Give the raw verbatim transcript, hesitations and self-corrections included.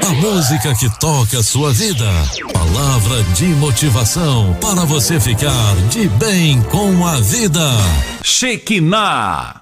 A música que toca a sua vida. Palavra de motivação para você ficar de bem com a vida. Shekinah.